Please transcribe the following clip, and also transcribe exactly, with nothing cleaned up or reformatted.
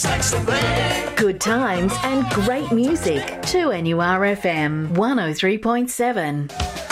Good times and great music. two N U R F M one oh three point seven.